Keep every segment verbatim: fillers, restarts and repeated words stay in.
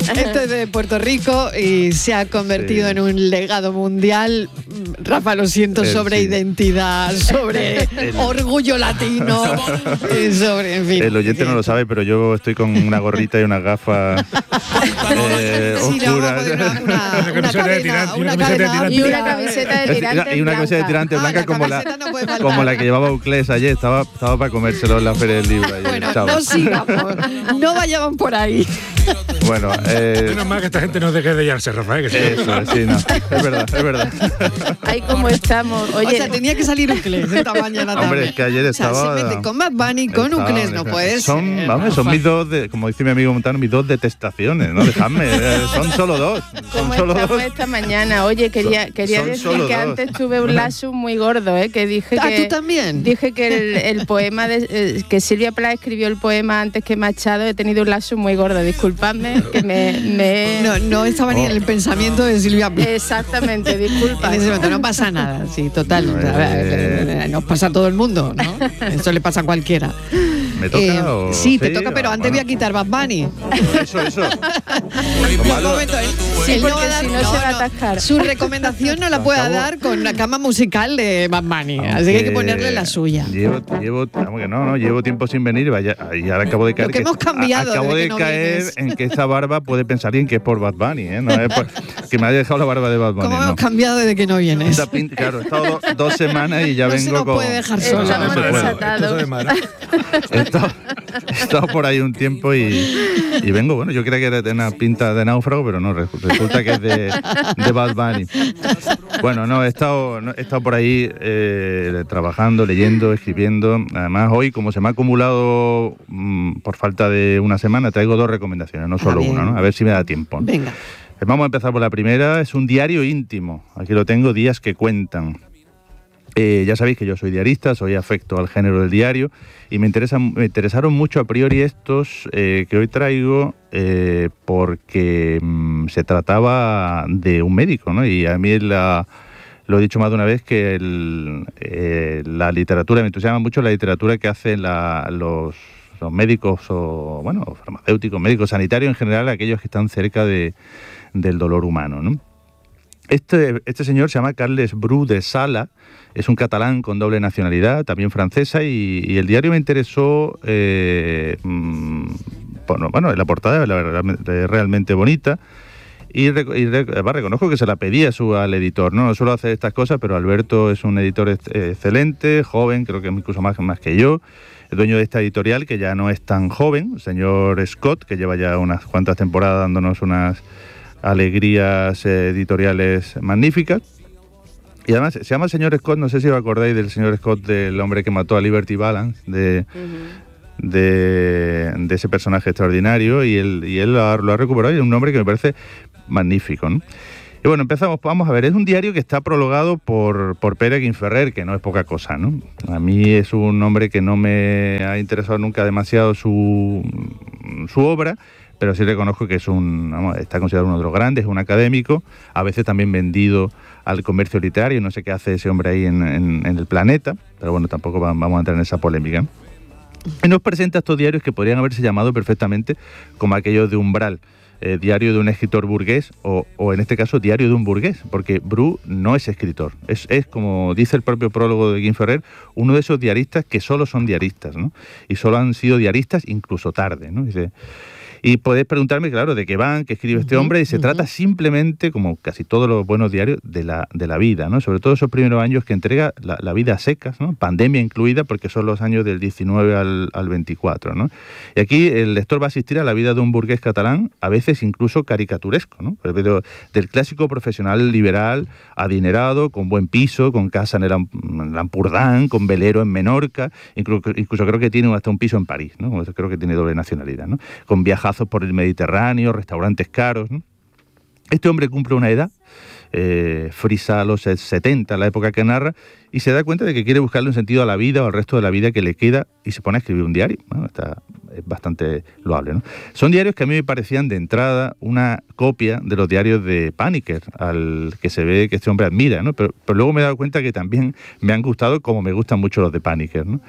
Esto es de Puerto Rico y se ha convertido sí. en un legado mundial. Rafa, lo siento, el, sobre sí. identidad, sobre el, orgullo latino, y sobre, en fin. El oyente no lo sabe, pero yo estoy con una gorrita y unas gafas eh, sí, oscuras. No, una, una, una, cadena, una cadena y una camiseta de tirantes y una camiseta de tirantes blanca ah, la como, la, no como la que llevaba Uclés ayer. Estaba, estaba para comérselo en la Feria del Libro. Ayer, bueno, no sigamos, no vayamos por ahí. Bueno, eh, menos mal que esta gente no deje de hallarse, Rafael. Que sí. Eso, sí, no, es verdad, es verdad. Ahí como estamos. Oye, o sea, tenía que salir Uclés esta mañana también. Hombre, es que ayer estaba... O sea, se mete con Bad Bunny, con Uclés, no puede son, ser. Vamos, son mis dos, de, como dice mi amigo Montano, mis dos detestaciones, ¿no? Dejadme, eh, son solo dos. Como solo estamos dos. esta mañana. Oye, quería, son, quería son decir que dos. antes tuve un lazo muy gordo, ¿eh? Que dije ¿Ah, que... tú también? Dije que el, el poema, de, eh, que Silvia Plath escribió el poema antes que Machado, he tenido un lazo muy gordo. Disculpadme, que me... me... No, no estaba ni en el pensamiento de Silvia Plath. Exactamente, disculpa. En ese momento no pasa nada, sí, total. Eh... Nos pasa a todo el mundo, ¿no? Eso le pasa a cualquiera. ¿Me toca eh, o...? Sí, sí, te toca, pero antes bueno. voy a quitar Bad Bunny. Eso, eso. Un momento, ¿eh? Sí, él porque no va a dar, si no, no se va a no, atascar. Su recomendación no la puede Acabo. dar con la cama musical de Bad Bunny, así que hay que ponerle la suya. Llevo, llevo, vamos que no, no, llevo tiempo sin venir, vaya, y ahora acabo de caer. Lo que, que hemos cambiado. Acabo de que no caer vienes. en que esa barba puede pensar bien que es por Bad Bunny, ¿eh? No es por, que me haya dejado la barba de Bad Bunny. ¿Cómo no. hemos cambiado desde que no vienes? Pinta, claro, he estado do, dos semanas y ya no vengo se nos con. puede dejar solo. Estamos no desatados. He estado, he estado por ahí un tiempo y, y vengo, bueno, yo creía que era de una pinta de náufrago, pero no, resulta que es de, de Bad Bunny. Bueno, no, he estado, no, he estado por ahí eh, trabajando, leyendo, escribiendo. Además, hoy, como se me ha acumulado mmm, por falta de una semana, traigo dos recomendaciones, no solo ah, una, ¿no? A ver si me da tiempo, ¿no? Venga. Vamos a empezar por la primera, es un diario íntimo. Aquí lo tengo, Días que cuentan. Eh, ya sabéis que yo soy diarista, soy afecto al género del diario y me, interesa, me interesaron mucho a priori estos eh, que hoy traigo eh, porque mmm, se trataba de un médico, ¿no? Y a mí la, lo he dicho más de una vez que el, eh, la literatura, me entusiasma mucho la literatura que hacen la, los, los médicos o, bueno, farmacéuticos, médicos sanitarios en general, aquellos que están cerca de, del dolor humano, ¿no? Este, este señor se llama Carles Bru de Sala, es un catalán con doble nacionalidad, también francesa, y, y el diario me interesó, eh, mmm, bueno, bueno, la portada es realmente, realmente bonita, y, rec, y rec, además reconozco que se la pedía su, al editor, ¿no? No suelo hacer estas cosas, pero Alberto es un editor ex, excelente, joven, creo que incluso más, más que yo, el dueño de esta editorial, que ya no es tan joven, el señor Scott, que lleva ya unas cuantas temporadas dándonos unas alegrías editoriales magníficas. Y además se llama el señor Scott, no sé si os acordáis del señor Scott, del hombre que mató a Liberty Balance, de, uh-huh. de, de ese personaje extraordinario, y él, y él lo, ha, lo ha recuperado, y es un nombre que me parece magnífico, ¿no? Y bueno, empezamos, vamos a ver, es un diario que está prologado por, por Pere Quinferrer, que no es poca cosa, ¿no? A mí es un hombre que no me ha interesado nunca demasiado su, su obra, pero sí reconozco que es un, vamos, está considerado uno de los grandes, un académico, a veces también vendido al comercio literario, no sé qué hace ese hombre ahí en, en, en el planeta, pero bueno, tampoco vamos a entrar en esa polémica. Y nos presenta estos diarios que podrían haberse llamado perfectamente como aquellos de Umbral, eh, diario de un escritor burgués, o, o en este caso diario de un burgués, porque Bru no es escritor, es, es como dice el propio prólogo de Quinferrer, uno de esos diaristas que solo son diaristas, ¿no? Y solo han sido diaristas incluso tarde, ¿no? Dice... Y podéis preguntarme, claro, de qué van, qué escribe este hombre, y se uh-huh. trata simplemente, como casi todos los buenos diarios, de la, de la vida, ¿no? Sobre todo esos primeros años que entrega la, la vida a secas, ¿no? Pandemia incluida, porque son los años del diecinueve al, al veinticuatro, ¿no? Y aquí el lector va a asistir a la vida de un burgués catalán, a veces incluso caricaturesco, ¿no? Pero del clásico profesional liberal, adinerado, con buen piso, con casa en el Ampurdán, con velero en Menorca, incluso, incluso creo que tiene hasta un piso en París, ¿no? Creo que tiene doble nacionalidad, ¿no? Con viajes por el Mediterráneo, restaurantes caros, ¿no? Este hombre cumple una edad, eh, frisa a los setenta, la época que narra, y se da cuenta de que quiere buscarle un sentido a la vida o al resto de la vida que le queda, y se pone a escribir un diario. Bueno, está, es bastante loable, ¿no? Son diarios que a mí me parecían de entrada una copia de los diarios de Paniker, al que se ve que este hombre admira, ¿no? Pero, pero luego me he dado cuenta que también me han gustado como me gustan mucho los de Paniker, ¿no?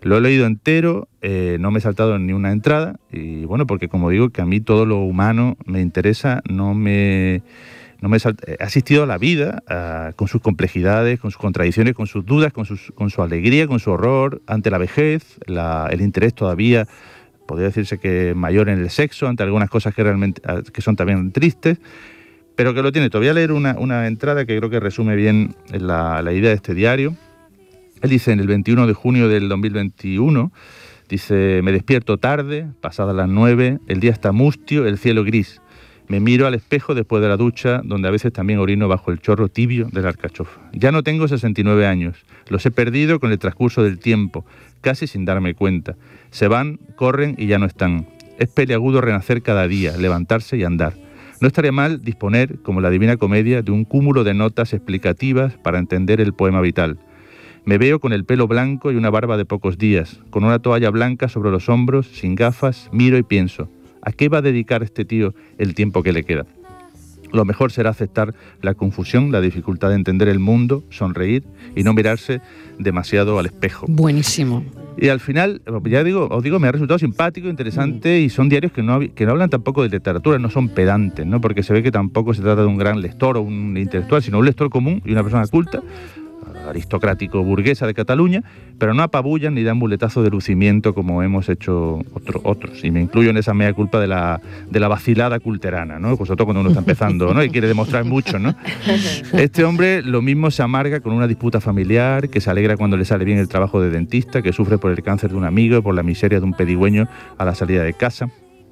Lo he leído entero, eh, no me he saltado ni una entrada, y bueno, porque como digo, que a mí todo lo humano me interesa, no me... No me he, salt- he asistido a la vida uh, con sus complejidades, con sus contradicciones, con sus dudas, con, sus, con su alegría, con su horror, ante la vejez, la, el interés todavía, podría decirse que mayor en el sexo, ante algunas cosas que realmente que son también tristes, pero que lo tiene. Te voy a leer una, una entrada que creo que resume bien la, la idea de este diario. Él dice, en el veintiuno de junio del dos mil veintiuno, dice, me despierto tarde, pasadas las nueve, el día está mustio, el cielo gris. Me miro al espejo después de la ducha, donde a veces también orino bajo el chorro tibio de la alcachofa. Ya no tengo sesenta y nueve años. Los he perdido con el transcurso del tiempo, casi sin darme cuenta. Se van, corren y ya no están. Es peliagudo renacer cada día, levantarse y andar. No estaría mal disponer, como la Divina Comedia, de un cúmulo de notas explicativas para entender el poema vital. Me veo con el pelo blanco y una barba de pocos días, con una toalla blanca sobre los hombros, sin gafas, miro y pienso, ¿a qué va a dedicar este tío el tiempo que le queda? Lo mejor será aceptar la confusión, la dificultad de entender el mundo, sonreír y no mirarse demasiado al espejo. Buenísimo. Y al final, ya digo, os digo, me ha resultado simpático, interesante, y son diarios que no, que no hablan tampoco de literatura, no son pedantes, ¿no? Porque se ve que tampoco se trata de un gran lector o un intelectual, sino un lector común y una persona culta, aristocrático burguesa de Cataluña, pero no apabullan ni dan muletazos de lucimiento como hemos hecho otro, otros. Y me incluyo en esa mea culpa de la, de la vacilada culterana, ¿no? Pues sobre todo cuando uno está empezando, ¿no? Y quiere demostrar mucho, ¿no? Este hombre lo mismo se amarga con una disputa familiar, que se alegra cuando le sale bien el trabajo de dentista, que sufre por el cáncer de un amigo, por la miseria de un pedigüeño a la salida de casa.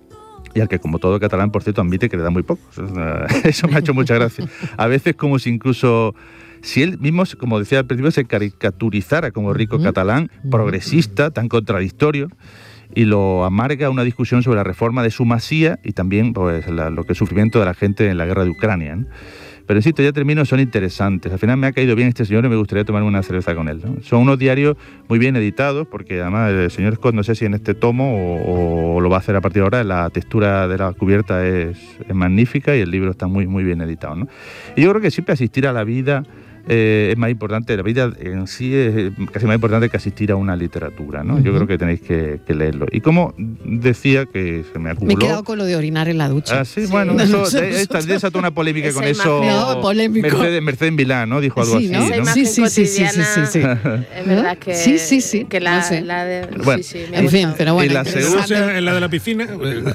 Y al que, como todo catalán, por cierto, admite que le da muy poco. Eso me ha hecho mucha gracia. A veces como si incluso... Si él mismo, como decía al principio, se caricaturizara como rico uh-huh. catalán, progresista, tan contradictorio, y lo amarga una discusión sobre la reforma de su masía y también pues, la, lo que es el sufrimiento de la gente en la guerra de Ucrania, ¿no? Pero insisto, ya termino, son interesantes. Al final me ha caído bien este señor y me gustaría tomar una cerveza con él, ¿no? Son unos diarios muy bien editados, porque además el señor Scott, no sé si en este tomo o, o lo va a hacer a partir de ahora, la textura de la cubierta es, es magnífica y el libro está muy, muy bien editado, ¿no? Y yo creo que siempre asistir a la vida... Eh, es más importante, la vida en sí es casi más importante que asistir a una literatura, ¿no? Uh-huh. Yo creo que tenéis que, que leerlo. Y como decía que se me acumuló... Me he quedado con lo de orinar en la ducha. Ah, sí, sí. Bueno, eso, esta desató una polémica esa con eso. No, polémico. Mercedes, Mercedes Milán, ¿no? Dijo algo sí, así, ¿no? ¿no? Sí, sí, sí, sí, sí, sí, sí. Es verdad que... Sí, sí, sí. Que la, no sé. la de... Bueno, sí, sí, me en fin, pero bueno. Y la segunda en la de la piscina.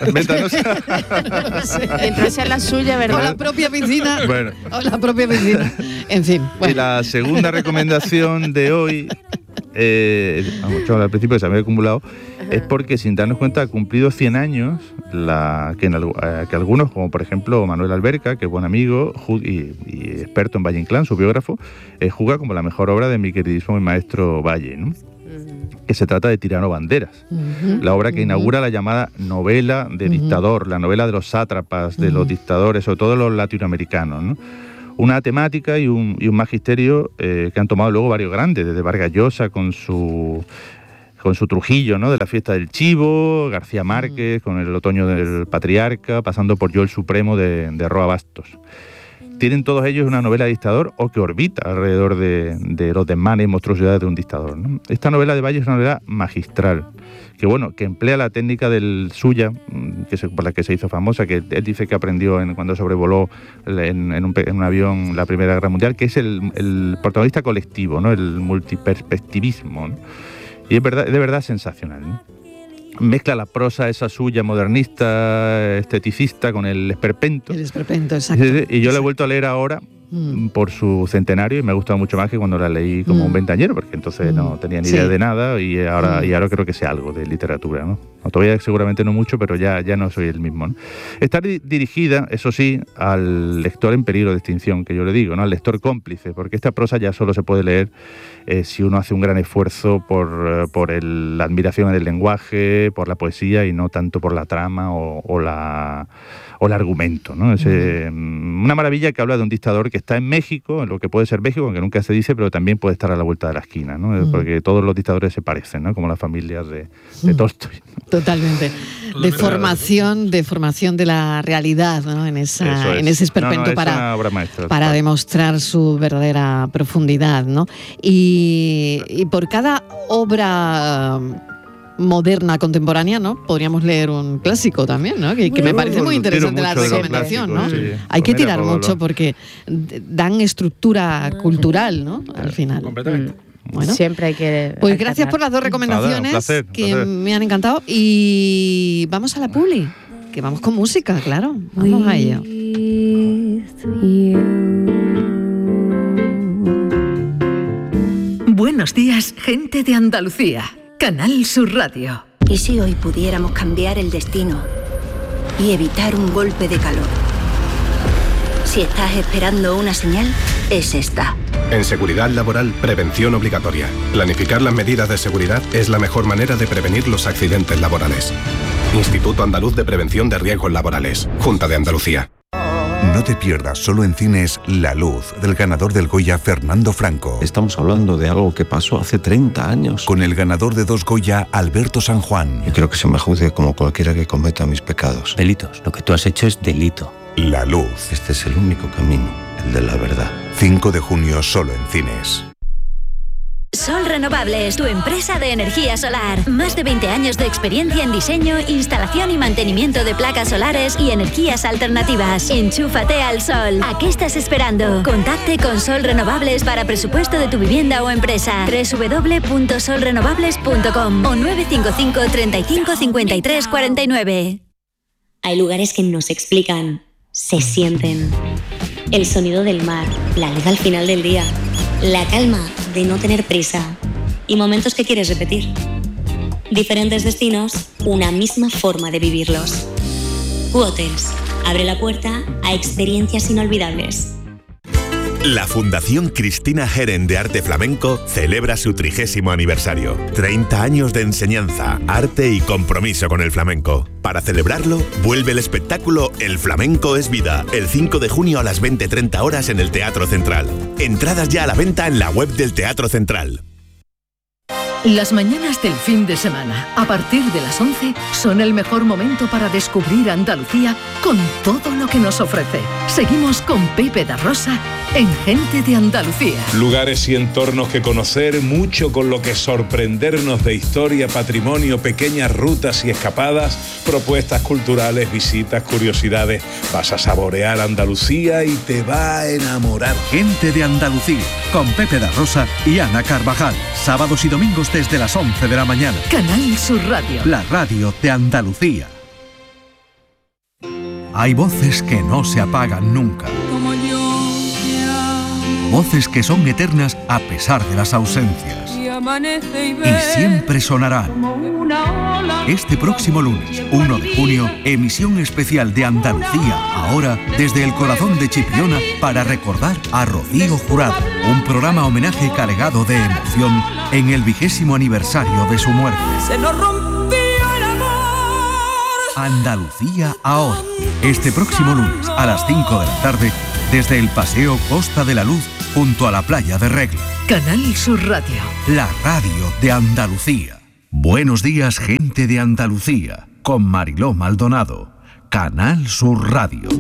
Entonces es la suya, ¿verdad? O la propia piscina. Bueno. O la propia piscina. En fin. Bueno. Y la segunda recomendación de hoy, eh, vamos, al principio se me había acumulado, uh-huh. es porque sin darnos cuenta ha cumplido cien años la, que, en, eh, que algunos, como por ejemplo Manuel Alberca, que es buen amigo y, y experto en Valle Inclán, su biógrafo, eh, juzga como la mejor obra de mi queridísimo maestro Valle, ¿no? Que se trata de Tirano Banderas, uh-huh, la obra que uh-huh. inaugura la llamada novela de uh-huh. dictador, la novela de los sátrapas, de uh-huh. los dictadores, sobre todo los latinoamericanos, ¿no? Una temática y un, y un magisterio eh, que han tomado luego varios grandes, desde Vargas Llosa con su con su Trujillo, ¿no? De la fiesta del Chivo, García Márquez uh-huh. con el otoño del patriarca, pasando por Yo el Supremo de, de Roa Bastos. Tienen todos ellos una novela de dictador o que orbita alrededor de, de los desmanes y monstruosidades de un dictador, ¿no? Esta novela de Valle es una novela magistral, que bueno, que emplea la técnica del suya, que se, por la que se hizo famosa, que él dice que aprendió en, cuando sobrevoló en, en, un, en un avión la Primera Guerra Mundial, que es el, el protagonista colectivo, ¿no? El multiperspectivismo, ¿no? Y es verdad, es de verdad sensacional, ¿no? Mezcla la prosa esa suya modernista, esteticista, con el esperpento. El esperpento, exacto. Y yo exacto. la he vuelto a leer ahora mm. por su centenario y me ha gustado mucho más que cuando la leí como mm. un veinteañero, porque entonces mm. no tenía ni idea sí. de nada y ahora, mm. y ahora creo que sé algo de literatura, ¿no? No, todavía seguramente no mucho, pero ya, ya no soy el mismo, ¿no? Está di- dirigida, eso sí, al lector en peligro de extinción, que yo le digo, ¿no? Al lector cómplice, porque esta prosa ya solo se puede leer eh, si uno hace un gran esfuerzo por, por el, la admiración del lenguaje, por la poesía y no tanto por la trama o, o, la, o el argumento, ¿no? Es eh, una maravilla que habla de un dictador que que está en México, en lo que puede ser México, aunque nunca se dice, pero también puede estar a la vuelta de la esquina, ¿no? Mm. Porque todos los dictadores se parecen, ¿no? Como las familias de, de Tolstoy. Totalmente. De formación, de formación de la realidad, ¿no? En, esa, es. en ese esperpento no, no, para, maestra, para demostrar su verdadera profundidad, ¿no? Y, y por cada obra moderna, contemporánea, ¿no? Podríamos leer un clásico también, ¿no? Que, que me parece muy interesante la recomendación, ¿no? Sí. Hay que tirar mucho porque dan estructura cultural, ¿no? Al final. Completamente. Bueno, siempre hay que... Pues gracias por las dos recomendaciones. Nada, un placer, un que placer. Me han encantado. Y vamos a la publi, que vamos con música, claro. Vamos a ello. Buenos días, gente de Andalucía. Canal Sur Radio. ¿Y si hoy pudiéramos cambiar el destino y evitar un golpe de calor? Si estás esperando una señal, es esta. En seguridad laboral, prevención obligatoria. Planificar las medidas de seguridad es la mejor manera de prevenir los accidentes laborales. Instituto Andaluz de Prevención de Riesgos Laborales. Junta de Andalucía. No te pierdas solo en cines La Luz, del ganador del Goya Fernando Franco. Estamos hablando de algo que pasó hace treinta años. Con el ganador de dos Goya, Alberto San Juan. Yo creo que se me juzgue como cualquiera que cometa mis pecados. Delitos. Lo que tú has hecho es delito. La Luz. Este es el único camino, el de la verdad. cinco de junio solo en cines. Sol Renovables, tu empresa de energía solar. Más de veinte años de experiencia en diseño, instalación y mantenimiento de placas solares y energías alternativas. Enchúfate al sol. ¿A qué estás esperando? Contacte con Sol Renovables para presupuesto de tu vivienda o empresa. doble u doble u doble u punto sol renovables punto com o nueve cinco cinco, treinta y cinco, cincuenta y tres, cuarenta y nueve. Hay lugares que no se explican, se sienten. El sonido del mar, la luz al final del día, la calma de no tener prisa y momentos que quieres repetir. Diferentes destinos, una misma forma de vivirlos. Q-Hotels abre la puerta a experiencias inolvidables. La Fundación Cristina Geren de Arte Flamenco celebra su trigésimo aniversario. treinta años de enseñanza, arte y compromiso con el flamenco. Para celebrarlo, vuelve el espectáculo El Flamenco es Vida, el cinco de junio a las veinte treinta horas en el Teatro Central. Entradas ya a la venta en la web del Teatro Central. Las mañanas del fin de semana, a partir de las once, son el mejor momento para descubrir Andalucía con todo lo que nos ofrece. Seguimos con Pepe da Rosa en Gente de Andalucía. Lugares y entornos que conocer, mucho con lo que sorprendernos de historia, patrimonio, pequeñas rutas y escapadas, propuestas culturales, visitas, curiosidades. Vas a saborear Andalucía y te va a enamorar. Gente de Andalucía, con Pepe da Rosa y Ana Carvajal. Sábados y domingos desde las once de la mañana. Canal Sur Radio. La radio de Andalucía. Hay voces que no se apagan nunca. Voces que son eternas a pesar de las ausencias. Y siempre sonarán. Este próximo lunes, uno de junio, emisión especial de Andalucía, ahora desde el corazón de Chipiona, para recordar a Rocío Jurado. Un programa homenaje cargado de emoción en el vigésimo aniversario de su muerte. Se nos rompió el amor. Andalucía ahora. Este próximo lunes a las cinco de la tarde, desde el Paseo Costa de la Luz, junto a la playa de Regla. Canal Sur Radio. La radio de Andalucía. Buenos días, gente de Andalucía, con Mariló Maldonado. Canal Sur Radio.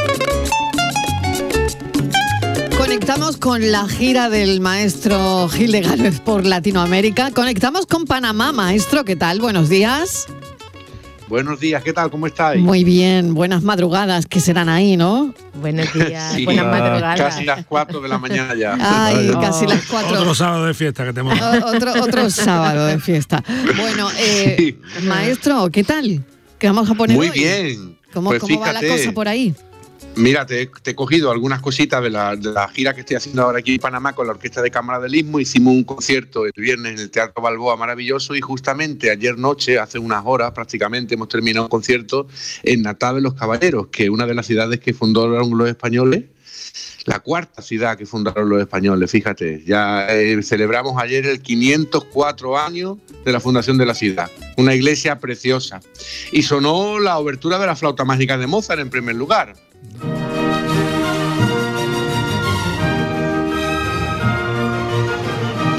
Conectamos con la gira del maestro Gil de Gálvez por Latinoamérica. Conectamos con Panamá. Maestro, ¿qué tal? Buenos días. Buenos días, ¿qué tal? ¿Cómo estáis? Muy bien, buenas madrugadas que serán ahí, ¿no? Buenos días, sí, buenas madrugadas. Casi las cuatro de la mañana ya. Ay, oh. casi las cuatro. Otro sábado de fiesta que tenemos. Otro, otro sábado de fiesta. Bueno, eh, sí. Maestro, ¿qué tal? ¿Qué vamos a poner Muy hoy? bien. ¿Cómo, pues ¿cómo fíjate, va la cosa por ahí? Mira, te, te he cogido algunas cositas de la, de la gira que estoy haciendo ahora aquí en Panamá con la Orquesta de Cámara del Istmo. Hicimos un concierto el viernes en el Teatro Balboa maravilloso y justamente ayer noche, hace unas horas prácticamente, hemos terminado un concierto en Natá de los Caballeros, que es una de las ciudades que fundaron los españoles, la cuarta ciudad que fundaron los españoles, fíjate. Ya eh, celebramos ayer el quinientos cuatro años de la fundación de la ciudad. Una iglesia preciosa. Y sonó la obertura de la flauta mágica de Mozart en primer lugar.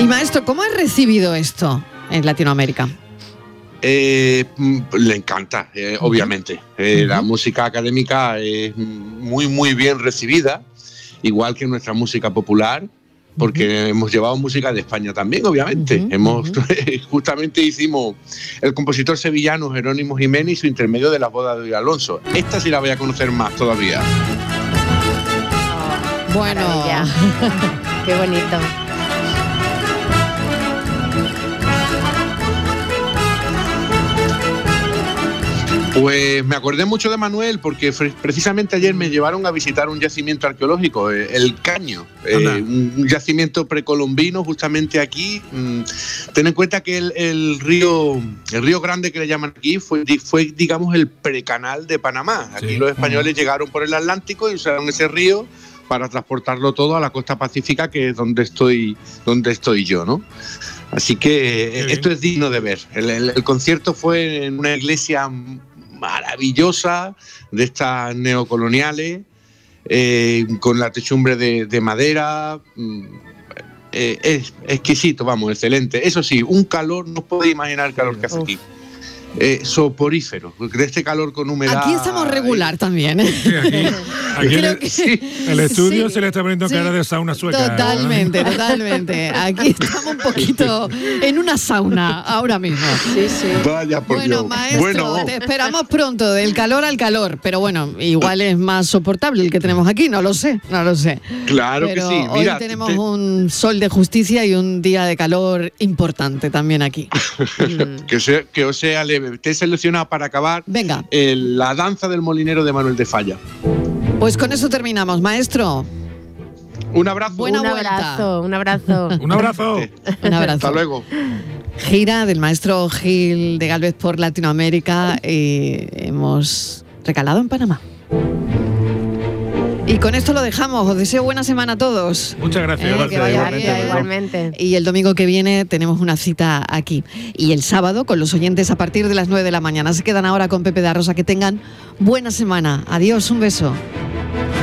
Y maestro, ¿cómo ha recibido esto en Latinoamérica? Eh, le encanta, eh, uh-huh. obviamente. Eh, uh-huh. La música académica es muy, muy bien recibida, igual que nuestra música popular, porque uh-huh. hemos llevado música de España también, obviamente. Uh-huh. Hemos uh-huh. Justamente hicimos el compositor sevillano Jerónimo Jiménez y su intermedio de las bodas de Alonso. Esta sí la voy a conocer más todavía. Bueno, qué bonito. Pues me acordé mucho de Manuel porque precisamente ayer me llevaron a visitar un yacimiento arqueológico, el Caño, eh, un yacimiento precolombino justamente aquí. Ten en cuenta que el, el río el río Grande, que le llaman aquí, fue, fue digamos el precanal de Panamá. Aquí sí. los españoles uh-huh. llegaron por el Atlántico y usaron ese río para transportarlo todo a la costa pacífica, que es donde estoy, donde estoy yo, ¿no? Así que esto es digno de ver. El, el, el concierto fue en una iglesia maravillosa, de estas neocoloniales, eh, con la techumbre de, de madera. Eh, es exquisito, vamos, excelente. Eso sí, un calor, no podéis imaginar el calor que hace aquí. Eh, soporífero, de este calor con humedad. Aquí estamos regular también, ¿eh? Sí, aquí, aquí el, que, sí, el estudio sí, se le está poniendo sí, cara de sauna sueca. Totalmente, ¿no? totalmente. Aquí estamos un poquito en una sauna ahora mismo. Sí, sí. Vaya por bueno, Dios. Maestro, bueno, te esperamos pronto, del calor al calor, pero bueno, igual es más soportable el que tenemos aquí, no lo sé, no lo sé. Claro pero que sí. Mira, hoy tenemos te... un sol de justicia y un día de calor importante también aquí. que, sea, que os sea leve. Te he seleccionado para acabar Venga. El, la danza del molinero de Manuel de Falla. Pues con eso terminamos, maestro. Un abrazo. Buena un vuelta. abrazo, un abrazo. un abrazo. Un abrazo. Hasta luego. Gira del maestro Gil de Gálvez por Latinoamérica y hemos recalado en Panamá. Y con esto lo dejamos. Os deseo buena semana a todos. Muchas gracias. Eh, gracias que vaya igualmente, bien. igualmente. Y el domingo que viene tenemos una cita aquí. Y el sábado con los oyentes a partir de las nueve de la mañana. Se quedan ahora con Pepe da Rosa. Que tengan buena semana. Adiós, un beso.